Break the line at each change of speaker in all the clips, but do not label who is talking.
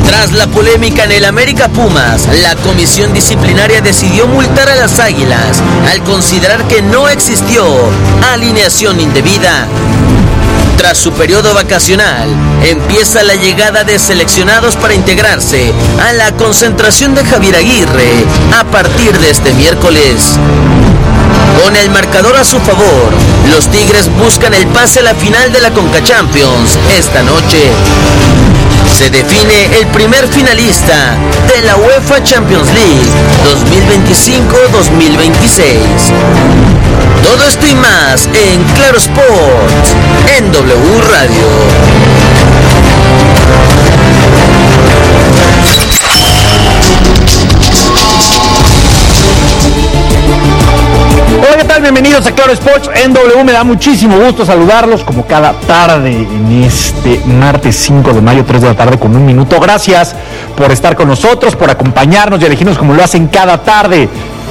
Tras la polémica en el América Pumas, la comisión disciplinaria decidió multar a las Águilas al considerar que no existió alineación indebida. Tras su periodo vacacional, empieza la llegada de seleccionados para integrarse a la concentración de Javier Aguirre a partir de este miércoles. Con el marcador a su favor, los Tigres buscan el pase a la final de la Conca Champions esta noche. Se define el primer finalista de la UEFA Champions League 2025-2026. Todo esto y más en Claro Sports, en W Radio.
Hola, ¿qué tal? Bienvenidos a Claro Sports en W. Me da muchísimo gusto saludarlos como cada tarde en este martes 5 de mayo, 3 de la tarde con 1 minuto. Gracias por estar con nosotros, por acompañarnos y elegirnos como lo hacen cada tarde.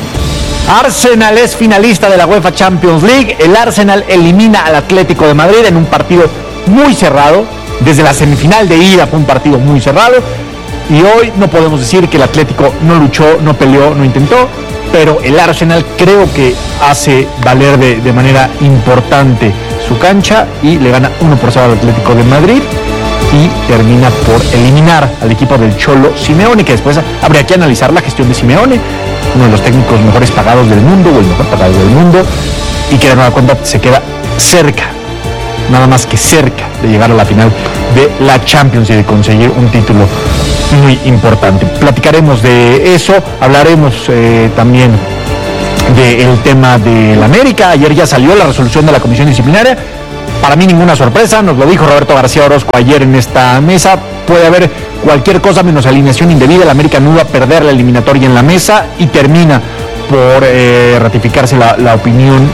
Arsenal es finalista de la UEFA Champions League. El Arsenal elimina al Atlético de Madrid en un partido muy cerrado. Desde la semifinal de ida fue un partido muy cerrado. Y hoy no podemos decir que el Atlético no luchó, no peleó, no intentó. Pero el Arsenal creo que hace valer de manera importante su cancha y le gana 1-0 al Atlético de Madrid. Y termina por eliminar al equipo del Cholo Simeone, que después habría que analizar la gestión de Simeone, uno de los técnicos mejores pagados del mundo, o el mejor pagado del mundo, y que de nueva cuenta se queda cerca, nada más que cerca de llegar a la final de la Champions y de conseguir un título muy importante. Platicaremos de eso, hablaremos también del tema del América. Ayer ya salió la resolución de la comisión disciplinaria. Para mí ninguna sorpresa, nos lo dijo Roberto García Orozco ayer en esta mesa. Puede haber cualquier cosa menos alineación indebida. El América no va a perder la eliminatoria en la mesa y termina por ratificarse la opinión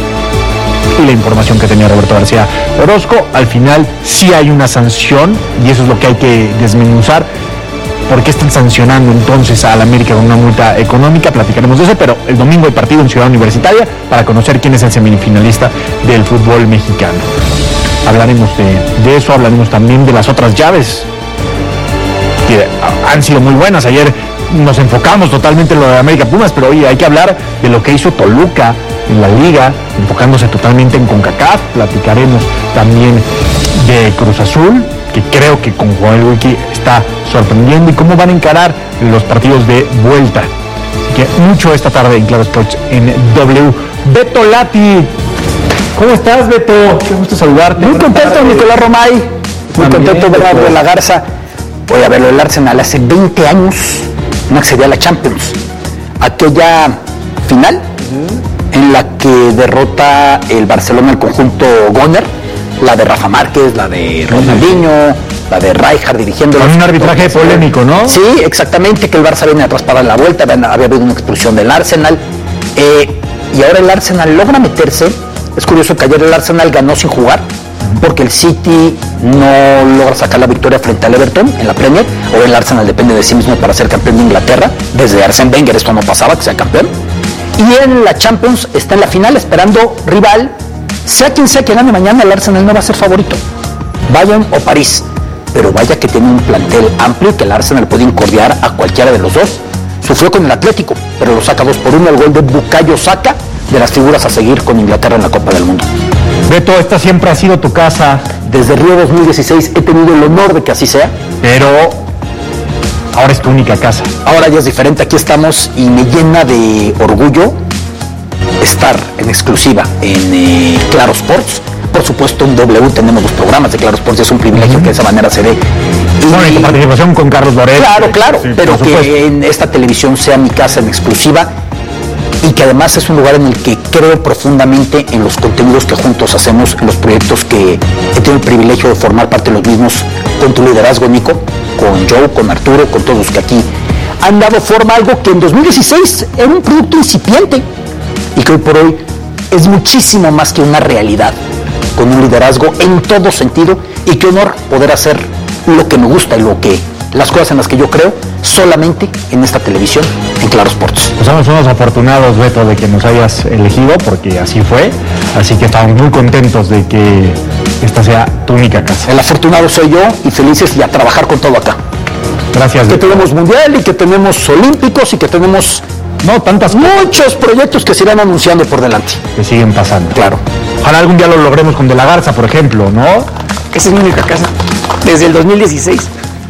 y la información que tenía Roberto García Orozco. Al final sí hay una sanción y eso es lo que hay que desmenuzar. ¿Por qué están sancionando entonces al América con una multa económica? Platicaremos de eso, pero el domingo hay partido en Ciudad Universitaria para conocer quién es el semifinalista del fútbol mexicano. Hablaremos de eso, hablaremos también de las otras llaves que han sido muy buenas. Ayer nos enfocamos totalmente en lo de América Pumas, pero hoy hay que hablar de lo que hizo Toluca en la liga, enfocándose totalmente en CONCACAF. Platicaremos también de Cruz Azul, que creo que con Joel Wiki está sorprendiendo, y cómo van a encarar los partidos de vuelta. Así que mucho esta tarde en Claro Sports en W. Beto Lati, ¿cómo estás, Beto? Qué gusto saludarte.
Muy contento, Nicolás Romay. Muy contento de ver a la Garza. Voy a verlo, el Arsenal hace 20 años no accedía a la Champions. Aquella final en la que derrota el Barcelona al conjunto Goner, la de Rafa Márquez, la de Ronaldinho, la de Rijkaard dirigiendo.
Con un arbitraje polémico, ¿no?
Sí, exactamente, que el Barça viene atrás para la vuelta, había habido una expulsión del Arsenal, y ahora el Arsenal logra meterse. Es curioso que ayer el Arsenal ganó sin jugar, porque el City no logra sacar la victoria frente al Everton en la Premier. Ahora el Arsenal depende de sí mismo para ser campeón de Inglaterra. Desde Arsène Wenger esto no pasaba, que sea campeón. Y en la Champions está en la final esperando rival. Sea quien gane mañana, el Arsenal no va a ser favorito. Bayern o París. Pero vaya que tiene un plantel amplio y que el Arsenal puede incordiar a cualquiera de los dos. Sufrió con el Atlético, pero lo saca 2-1 el gol de Bukayo Saka, de las figuras a seguir con Inglaterra en la Copa del Mundo.
Beto, esta siempre ha sido tu casa.
Desde Río 2016 he tenido el honor de que así sea.
Pero ahora es tu única casa.
Ahora ya es diferente, aquí estamos y me llena de orgullo estar en exclusiva en Claro Sports. Por supuesto en W tenemos los programas de Claro Sports, es un privilegio que de esa manera se dé.
Y tu participación con Carlos Loret.
Claro,
sí,
pero que en esta televisión sea mi casa en exclusiva y que además es un lugar en el que creo profundamente en los contenidos que juntos hacemos, en los proyectos que he tenido el privilegio de formar parte de los mismos, con tu liderazgo, Nico, con Joe, con Arturo, con todos los que aquí han dado forma a algo que en 2016 era un producto incipiente y que hoy por hoy es muchísimo más que una realidad, con un liderazgo en todo sentido, y qué honor poder hacer lo que me gusta y las cosas en las que yo creo solamente en esta televisión, en Claro Sports.
Pues somos unos afortunados, Beto, de que nos hayas elegido, porque así fue, así que estamos muy contentos de que esta sea tu única casa.
El afortunado soy yo y felices y a trabajar con todo acá.
Gracias.
Que tenemos mundial y que tenemos olímpicos y que tenemos muchos proyectos que se irán anunciando por delante.
Que siguen pasando.
Claro.
Ojalá algún día lo logremos con De la Garza, por ejemplo, ¿no?
Esa es mi única casa. Desde el 2016.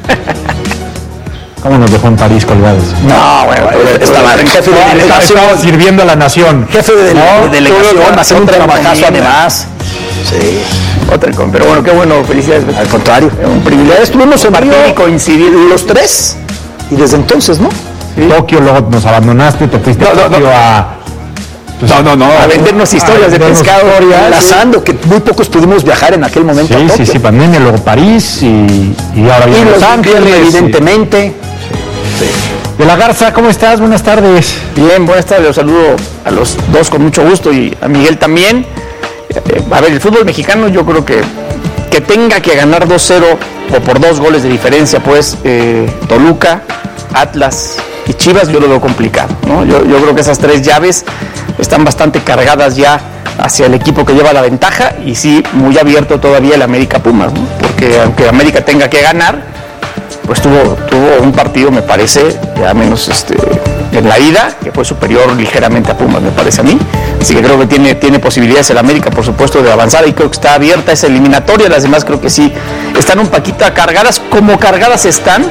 ¿Cómo nos dejó en París colgados?
No, bueno, estaba en jefe de delegación.
Estaba sirviendo a la nación.
Jefe de delegación, haciendo un trabajazo además. Sí.
Pero bueno, qué bueno, felicidades.
Al contrario, un privilegio. Estuvimos en Río
y coincidir
los tres. Y desde entonces, ¿no?
Sí. Tokio, luego nos abandonaste, te fuiste a Tokio a... Pues,
a vendernos historias de pescado.
Enlazando, que muy pocos pudimos viajar en aquel momento.
Sí, pandemia, luego París y ahora
y Los Ángeles, evidentemente.
Sí. De la Garza, ¿cómo estás? Buenas tardes.
Bien, buenas tardes. Los saludo a los dos con mucho gusto y a Miguel también. A ver, el fútbol mexicano yo creo que tenga que ganar 2-0 o por 2 goles de diferencia, pues Toluca, Atlas y Chivas yo lo veo complicado, ¿no? Yo creo que esas 3 llaves están bastante cargadas ya hacia el equipo que lleva la ventaja y sí, muy abierto todavía el América Pumas, ¿no? Porque aunque América tenga que ganar, pues tuvo un partido, me parece, ya menos en la ida, que fue superior ligeramente a Pumas, me parece a mí. Así que creo que tiene posibilidades el América, por supuesto, de avanzar y creo que está abierta esa eliminatoria. Las demás creo que sí están un poquito cargadas, como cargadas están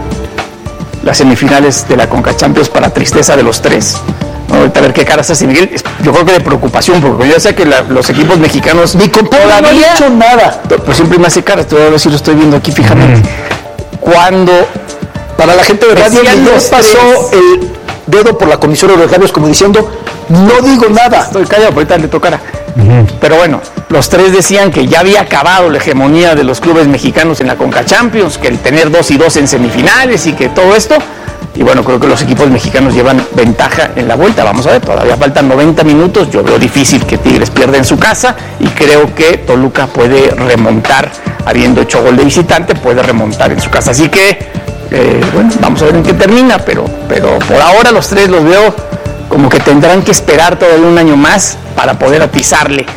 las semifinales de la Conca Champions para tristeza de los 3. ¿No? Ahorita a ver qué caras hace Miguel. Yo creo que de preocupación, porque yo sé que los equipos mexicanos
ni con todavía no han dicho nada.
Pues siempre me hace caras, te voy a decir, lo estoy viendo aquí fijamente. Cuando
para la gente de radio Miguel pasó el dedo por la comisión de los labios como diciendo, no digo nada.
Estoy callado, ahorita le tocará. Pero bueno, los 3 decían que ya había acabado la hegemonía de los clubes mexicanos en la Conca Champions, que el tener 2-2 en semifinales y que todo esto. Y bueno, creo que los equipos mexicanos llevan ventaja en la vuelta. Vamos a ver, todavía faltan 90 minutos. Yo veo difícil que Tigres pierda en su casa y creo que Toluca puede remontar, habiendo hecho gol de visitante, puede remontar en su casa. Así que, bueno, vamos a ver en qué termina, pero por ahora los 3 los veo como que tendrán que esperar todavía un año más para poder atizarle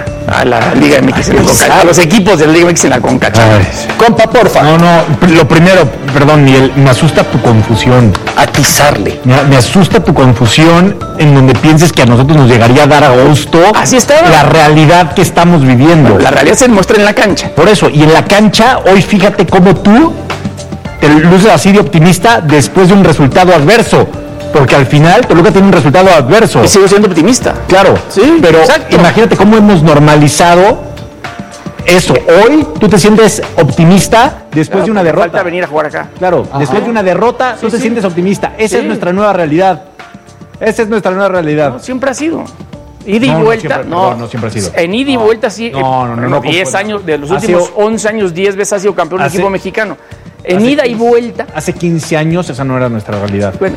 a la Liga MX en la Conca, a los equipos de la Liga MX en la Conca.
Compa, porfa.
No, lo primero, perdón, Miguel, me asusta tu confusión.
Atizarle.
Me asusta tu confusión en donde pienses que a nosotros nos llegaría a dar a gusto
así está
la realidad que estamos viviendo.
Bueno, la realidad se muestra en la cancha.
Por eso, y en la cancha, hoy fíjate cómo tú te luces así de optimista después de un resultado adverso. Porque al final Toluca tiene un resultado adverso.
Y sigo siendo optimista.
Claro,
sí,
pero exacto. Imagínate cómo hemos normalizado eso. Hoy tú te sientes optimista después de una derrota.
Falta venir a jugar acá.
Claro, después de una derrota tú te sientes optimista. Esa es nuestra nueva realidad. Esa es nuestra nueva realidad.
No, siempre ha sido. Ida y vuelta,
no siempre ha sido.
En ida y vuelta sí.
No.
10 años, de los últimos 11 años, 10 veces ha sido campeón del equipo mexicano. En ida y vuelta.
Hace 15 años esa no era nuestra realidad.
Bueno,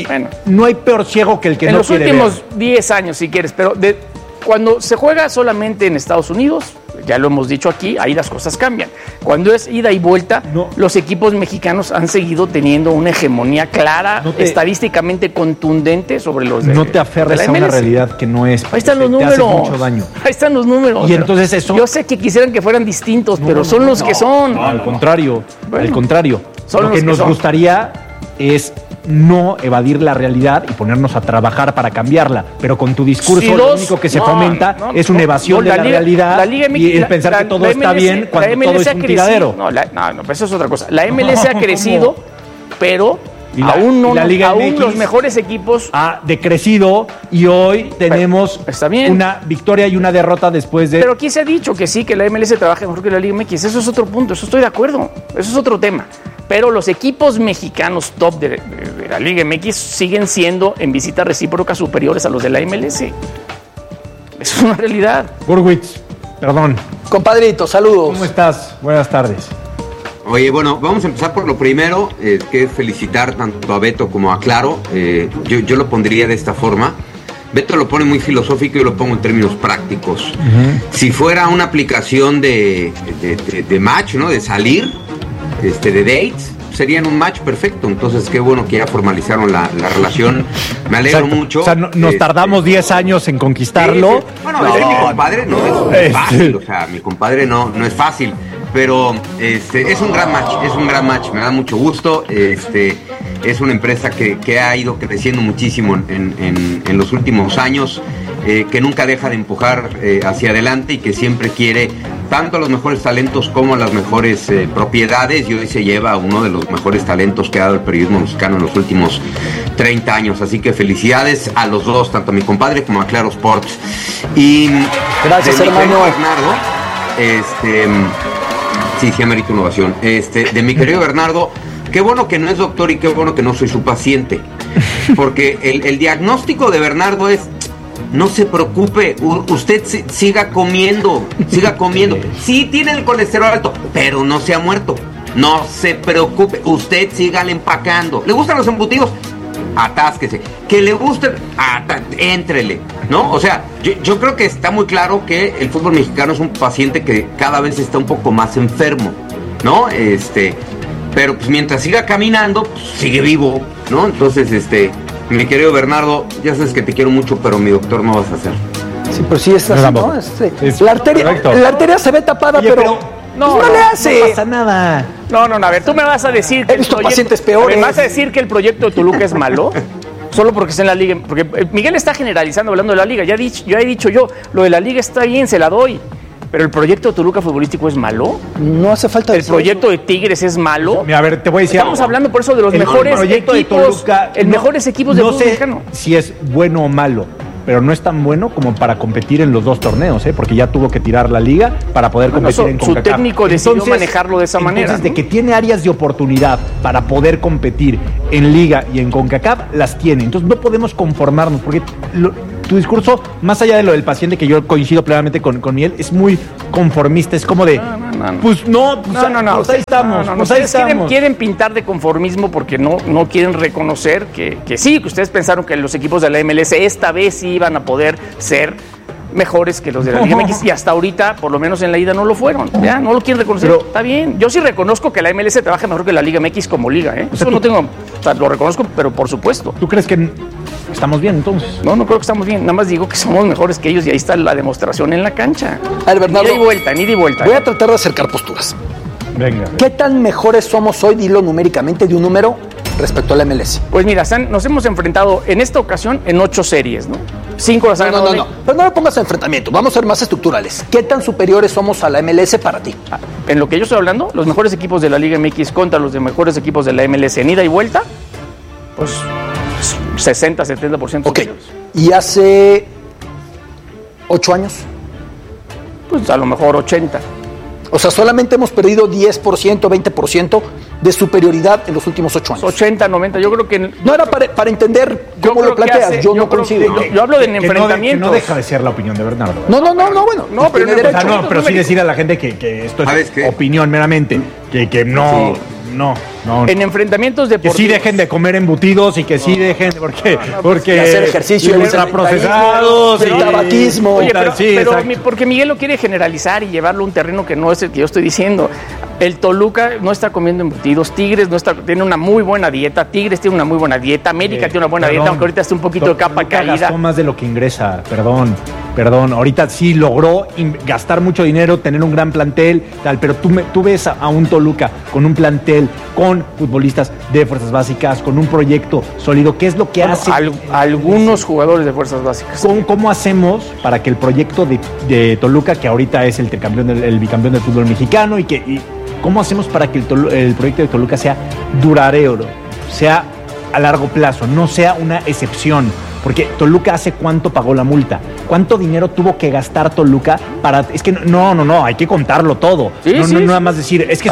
no hay peor ciego que el que no quiere ver.
En los últimos 10 años, si quieres, pero cuando se juega solamente en Estados Unidos, ya lo hemos dicho aquí, ahí las cosas cambian. Cuando es ida y vuelta, los equipos mexicanos han seguido teniendo una hegemonía clara, estadísticamente contundente sobre los de.
No te aferres a una realidad que no es.
Ahí están los números.
Te hace mucho daño.
Ahí están los números.
Y entonces eso.
Yo sé que quisieran que fueran distintos, pero son los que son.
No, al contrario.
Bueno,
al contrario.
Son
lo que nos gustaría es no evadir la realidad y ponernos a trabajar para cambiarla. Pero con tu discurso lo único que se fomenta es una evasión de la realidad y el pensar que todo está bien cuando todo es un tiradero.
No, eso es otra cosa. La MLS ha crecido, pero aún los mejores equipos
ha decrecido y hoy tenemos una victoria y una derrota después de.
Pero aquí se ha dicho que sí, que la MLS trabaja mejor que la Liga MX. Eso es otro punto, eso estoy de acuerdo. Eso es otro tema. Pero los equipos mexicanos top de la Liga MX siguen siendo en visita recíproca superiores a los de la MLS. Eso es una realidad.
Burwitz, perdón.
Compadrito, saludos.
¿Cómo estás? Buenas tardes.
Oye, bueno, vamos a empezar por lo primero, que es felicitar tanto a Beto como a Claro. Yo lo pondría de esta forma. Beto lo pone muy filosófico y yo lo pongo en términos prácticos. Si fuera una aplicación de match, ¿no? De salir, de dates, serían un match perfecto. Entonces, qué bueno que ya formalizaron la relación. Me alegro mucho.
O sea, nos tardamos 10 años en conquistarlo.
Sí. Bueno, mi compadre no es fácil. O sea, mi compadre no es fácil. pero es un gran match, me da mucho gusto. Es una empresa que ha ido creciendo muchísimo en los últimos años, que nunca deja de empujar hacia adelante y que siempre quiere tanto a los mejores talentos como a las mejores propiedades, y hoy se lleva a uno de los mejores talentos que ha dado el periodismo mexicano en los últimos 30 años. Así que felicidades a los dos, tanto a mi compadre como a Claro Sports. Y
gracias, hermano
Bernardo, sí, amerita una ovación. De mi querido Bernardo, qué bueno que no es doctor y qué bueno que no soy su paciente, porque el diagnóstico de Bernardo es: no se preocupe, usted siga comiendo. Sí tiene el colesterol alto, pero no se ha muerto. No se preocupe, usted sígale empacando. ¿Le gustan los embutidos? Atásquese. Que le gusten, éntrele, ¿no? O sea, yo creo que está muy claro que el fútbol mexicano es un paciente que cada vez está un poco más enfermo, ¿no? Pero pues mientras siga caminando, pues sigue vivo, ¿no? Entonces, mi querido Bernardo, ya sabes que te quiero mucho, pero mi doctor no vas a hacer.
Sí, pues sí, está así, ¿no? La arteria se ve tapada. Oye, pero no le hace.
No pasa nada.
No, a ver, tú me vas a decir
que pacientes peores.
¿Me vas a decir que el proyecto de Toluca es malo? Solo porque está en la liga. Porque Miguel está generalizando hablando de la liga. Ya he dicho yo, lo de la liga está bien, se la doy. ¿Pero el proyecto de Toluca futbolístico es malo?
No hace falta
¿El proyecto de Tigres es malo?
Mira, a ver, te voy a decir.
Estamos hablando por eso de los mejores equipos. De Toluca, mejores equipos de fútbol mexicano.
No sé si es bueno o malo, pero no es tan bueno como para competir en los dos torneos, porque ya tuvo que tirar la liga para poder competir en CONCACAF.
Su técnico decidió manejarlo de esa manera.
Entonces, de que tiene áreas de oportunidad para poder competir en liga y en CONCACAF, las tiene. Entonces no podemos conformarnos, porque tu discurso, más allá de lo del paciente, que yo coincido plenamente con él, es muy conformista, es como de, pues ahí estamos.
Quieren pintar de conformismo porque no quieren reconocer que sí, que ustedes pensaron que los equipos de la MLS esta vez sí iban a poder ser mejores que los de la Liga MX, y hasta ahorita, por lo menos en la ida, no lo fueron. Ya, no lo quieren reconocer. Pero está bien. Yo sí reconozco que la MLS trabaja mejor que la Liga MX como liga, ¿eh? Eso no tengo, o sea, lo reconozco, pero por supuesto.
¿Tú crees que estamos bien entonces?
No creo que estamos bien. Nada más digo que somos mejores que ellos y ahí está la demostración en la cancha.
A ver, Bernardo,
ni de vuelta.
Voy a tratar de acercar posturas.
Venga.
¿Qué tan mejores somos hoy, dilo numéricamente, de un número respecto a la MLS?
Pues mira, nos hemos enfrentado en esta ocasión en 8 series, ¿no? 5 las han ganado.
No. Pero no le pongas enfrentamiento. Vamos a ser más estructurales. ¿Qué tan superiores somos a la MLS para ti?
En lo que yo estoy hablando, los mejores equipos de la Liga MX contra los mejores equipos de la MLS en ida y vuelta, pues 60-70%.
Ok. ¿Y hace 8 años?
Pues a lo mejor 80%.
O sea, solamente hemos perdido 10%, 20% de superioridad en los últimos 8 años.
80, 90, yo creo que...
No era para entender cómo lo planteas, yo no coincido.
Yo hablo de enfrentamientos.
No deja de ser la opinión de Bernardo.
Bueno. No,
pero sí decir a la gente que esto es opinión meramente, que no...
Sí.
No.
En enfrentamientos deportivos.
Que sí dejen de comer embutidos y que sí dejen, porque
hacer ejercicio,
ultraprocesados,
el tabaquismo.
Oye, pero porque Miguel lo quiere generalizar y llevarlo a un terreno que no es el que yo estoy diciendo. El Toluca no está comiendo embutidos, Tigres tiene una muy buena dieta, Tigres tiene una muy buena dieta, América tiene una buena dieta, aunque ahorita está un poquito de capa caída.
Gastó más de lo que ingresa, perdón. Ahorita sí logró gastar mucho dinero, tener un gran plantel, tal, pero tú ves a un Toluca con un plantel, con futbolistas de fuerzas básicas, con un proyecto sólido. ¿Qué es lo que hace?
Algunos jugadores de fuerzas básicas.
¿Cómo hacemos para que el proyecto de Toluca, que ahorita es el bicampeón del fútbol mexicano, cómo hacemos para que el proyecto de Toluca sea duradero, sea a largo plazo, no sea una excepción? Porque Toluca, ¿hace cuánto pagó la multa? ¿Cuánto dinero tuvo que gastar Toluca para...? Es que no, hay que contarlo todo. No nada más decir, es que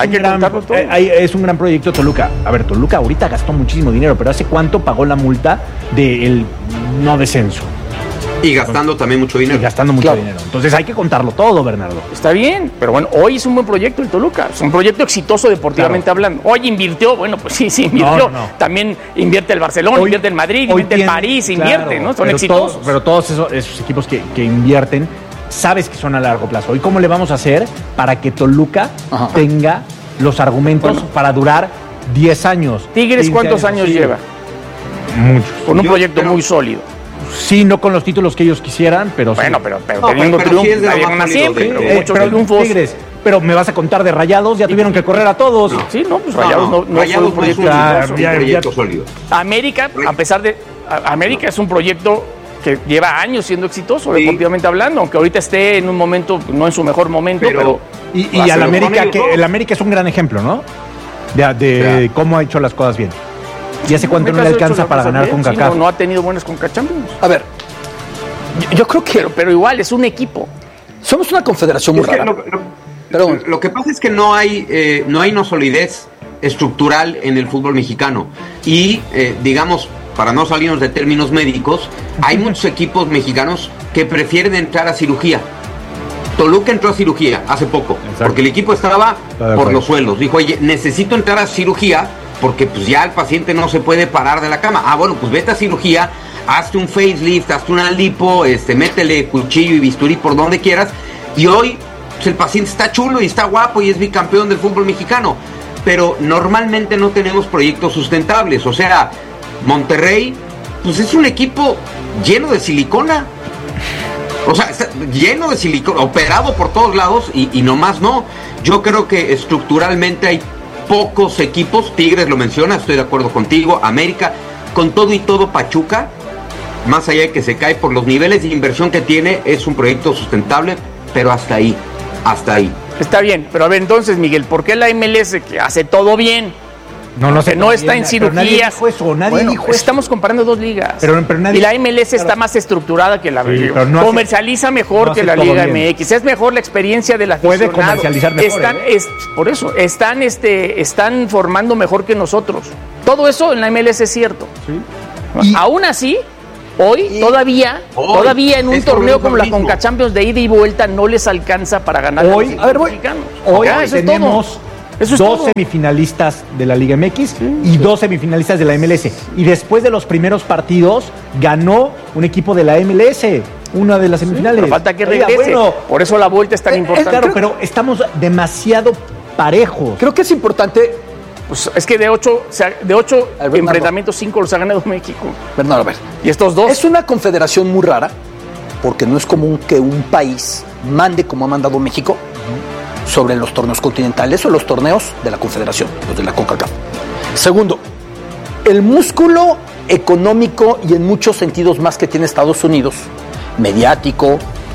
es un gran proyecto Toluca. A ver, Toluca ahorita gastó muchísimo dinero, pero ¿hace cuánto pagó la multa del no descenso?
Y gastando también mucho dinero.
Dinero. Entonces hay que contarlo todo, Bernardo.
Está bien, pero bueno, hoy es un buen proyecto el Toluca. Es un proyecto exitoso deportivamente hablando. Hoy invirtió, bueno, pues sí invirtió. No. También invierte el Barcelona, invierte el Madrid, invierte el París, invierte, ¿no? Son exitosos.
Pero todos esos equipos que invierten, sabes que son a largo plazo. ¿Y cómo le vamos a hacer para que Toluca tenga los argumentos para durar 10 años?
¿Tigres cuántos años lleva?
Muchos.
Con un proyecto muy sólido.
Sí, no con los títulos que ellos quisieran, pero
bueno,
sí.
pero teniendo triunfos siempre, muchos triunfos.
pero me vas a contar de Rayados, ya tuvieron que correr a todos.
Sí, no, pues Rayados no
Rayados
fue un
proyecto sólido.
América, a pesar de... América es un proyecto que lleva años siendo exitoso, deportivamente hablando, aunque ahorita esté en un momento, no en su mejor momento, pero
y al América, el América es un gran ejemplo, ¿no? De cómo ha hecho las cosas bien. ¿Y hace cuánto no le alcanza para ganar con CONCACAF?
No ha tenido buenas CONCACAF Champions.
A ver, yo creo que...
Pero igual, es un equipo.
Somos una confederación muy rara.
Lo que pasa es que no hay una solidez estructural en el fútbol mexicano. Y, digamos, para no salirnos de términos médicos, hay muchos equipos mexicanos que prefieren entrar a cirugía. Toluca entró a cirugía hace poco, porque el equipo estaba por los suelos. Dijo, oye, necesito entrar a cirugía porque pues ya el paciente no se puede parar de la cama. Bueno, pues vete a cirugía, hazte un facelift, hazte una lipo, métele cuchillo y bisturí por donde quieras. Y hoy pues, el paciente está chulo y está guapo y es bicampeón del fútbol mexicano. Pero normalmente no tenemos proyectos sustentables. O sea, Monterrey, pues es un equipo lleno de silicona. O sea, está lleno de silicona, operado por todos lados y nomás no. Yo creo que estructuralmente hay pocos equipos. Tigres lo menciona, estoy de acuerdo contigo. América, con todo y todo Pachuca, más allá de que se cae por los niveles de inversión que tiene, es un proyecto sustentable, pero hasta ahí.
Está bien, pero a ver entonces, Miguel, ¿por qué la MLS, que hace todo bien, no está en cirugías?
Nadie dijo eso.
Estamos comparando dos ligas.
Pero nadie,
y la MLS está más estructurada que la comercializa mejor que la Liga MX. Es mejor la experiencia de la aficionado.
Puede comercializar mejor.
Por eso, están formando mejor que nosotros. Todo eso en la MLS es cierto. Sí. Aún así, hoy todavía en un torneo como la CONCACAF Champions de ida y vuelta no les alcanza para ganar a los mexicanos.
Hoy tenemos dos semifinalistas de la Liga MX y dos semifinalistas de la MLS. Y después de los primeros partidos, ganó un equipo de la MLS, una de las semifinales.
Pero falta que regrese. Por eso la vuelta es tan importante.
Claro, pero estamos demasiado parejos.
Creo que es importante.
Pues es que de ocho enfrentamientos, 5 los ha ganado México.
Bernardo, a ver.
Y estos dos.
Es una confederación muy rara, porque no es común que un país mande como ha mandado México sobre los torneos continentales o los torneos de la confederación, los de la CONCACAF. Segundo, el músculo económico y en muchos sentidos más que tiene Estados Unidos, mediático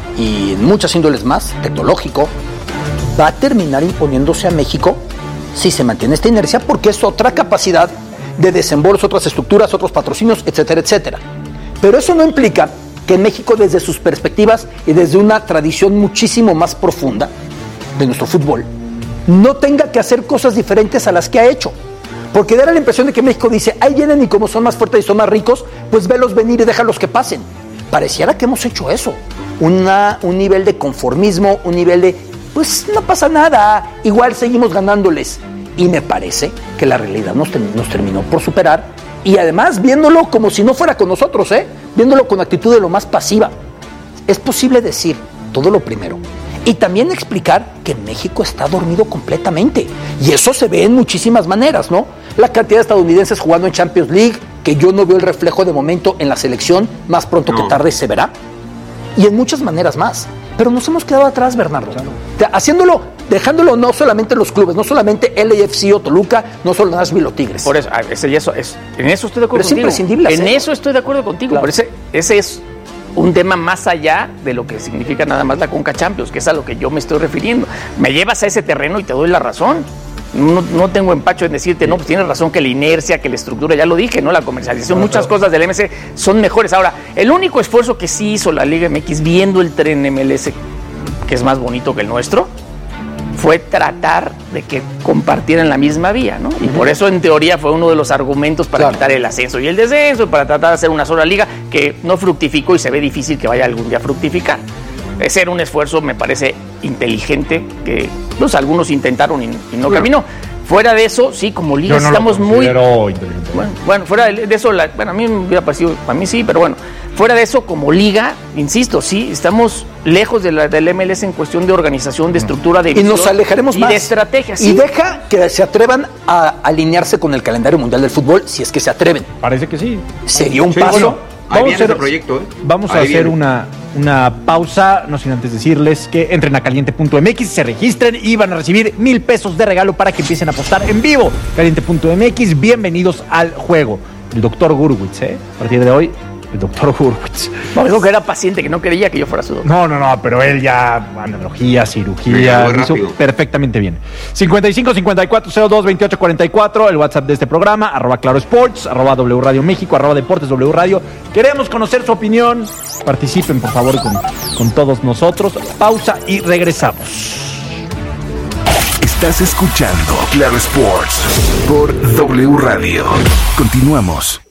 y en muchas índoles más, tecnológico, va a terminar imponiéndose a México si se mantiene esta inercia, porque es otra capacidad de desembolso, otras estructuras, otros patrocinios, etcétera, etcétera. Pero eso no implica que México, desde sus perspectivas y desde una tradición muchísimo más profunda de nuestro fútbol, no tenga que hacer cosas diferentes a las que ha hecho. Porque da la impresión de que México dice, ahí vienen y como son más fuertes y son más ricos, pues velos venir y déjalos que pasen. Pareciera que hemos hecho eso. Un nivel de conformismo, un nivel de, pues no pasa nada, igual seguimos ganándoles. Y me parece que la realidad nos terminó por superar. Y además viéndolo como si no fuera con nosotros, viéndolo con actitud de lo más pasiva. Es posible decir todo lo primero. Y también explicar que México está dormido completamente. Y eso se ve en muchísimas maneras, ¿no? La cantidad de estadounidenses jugando en Champions League, que yo no veo el reflejo de momento en la selección, más pronto que tarde se verá. Y en muchas maneras más. Pero nos hemos quedado atrás, Bernardo. Haciéndolo, dejándolo no solamente en los clubes, no solamente LAFC o Toluca, no solo Nashville o Tigres.
Por eso, en eso estoy de acuerdo contigo.
Es imprescindible
en eso estoy de acuerdo contigo. Claro. Pero ese es un tema más allá de lo que significa nada más la CONCACAF Champions, que es a lo que yo me estoy refiriendo. Me llevas a ese terreno y te doy la razón. No tengo empacho en decirte, no, pues tienes razón que la inercia, que la estructura, ya lo dije, ¿no? La comercialización, muchas cosas del MC son mejores. Ahora, el único esfuerzo que sí hizo la Liga MX viendo el tren MLS, que es más bonito que el nuestro, fue tratar de que compartieran la misma vía, ¿no? Y por eso, en teoría, fue uno de los argumentos para quitar el ascenso y el descenso, para tratar de hacer una sola liga que no fructificó y se ve difícil que vaya algún día a fructificar. Ese era un esfuerzo, me parece, inteligente, que pues, algunos intentaron y no caminó. Fuera de eso, sí, como liga estamos muy... Bueno, fuera de eso, a mí me hubiera parecido, a mí sí, pero bueno, fuera de eso, como liga, insisto, sí, estamos lejos del MLS en cuestión de organización, de estructura, de visión.
Y nos alejaremos más.
Y de estrategia, sí.
Y deja que se atrevan a alinearse con el calendario mundial del fútbol, si es que se atreven.
Parece que sí.
Sería un paso
Ahí viene ese proyecto,
Vamos a hacer una pausa, no sin antes decirles que entren a caliente.mx, se registren y van a recibir $1,000 de regalo para que empiecen a apostar en vivo. Caliente.mx, bienvenidos al juego. El doctor Gurwitz, a partir de hoy, el doctor Gurwitz.
No, dijo que era paciente, que no quería que yo fuera su doctor.
No, pero él ya, analogía, cirugía, lo hizo perfectamente bien. 55-54-02-28-44, el WhatsApp de este programa, @ClaroSports, @W Radio México, @Deportes W Radio. Queremos conocer su opinión. Participen, por favor, con todos nosotros. Pausa y regresamos.
Estás escuchando Claro Sports por W Radio. Continuamos.